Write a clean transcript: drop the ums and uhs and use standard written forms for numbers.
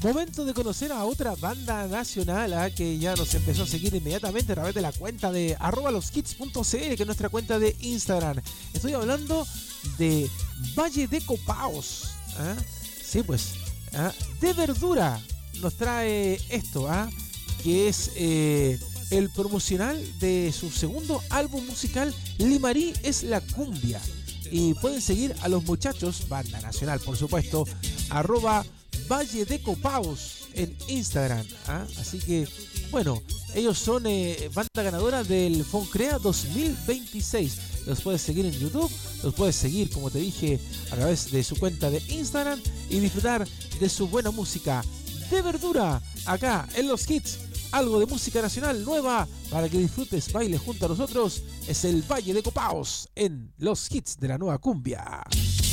Momento de conocer a otra banda nacional que ya nos empezó a seguir inmediatamente a través de la cuenta de @loshits.cl, que es nuestra cuenta de Instagram. Estoy hablando de Valle de Copaos. Sí, pues, de Verdura nos trae esto, que es el promocional de su segundo álbum musical, Limarí es la cumbia. Y pueden seguir a los muchachos, banda nacional por supuesto, @Valle de Copaos en Instagram. Así que, bueno, ellos son banda ganadora del Foncrea 2026. Los puedes seguir en YouTube, los puedes seguir, como te dije, a través de su cuenta de Instagram y disfrutar de su buena música. De Verdura, acá en Los Hits, algo de música nacional nueva para que disfrutes, bailes junto a nosotros. Es el Valle de Copaos en Los Hits de la nueva cumbia.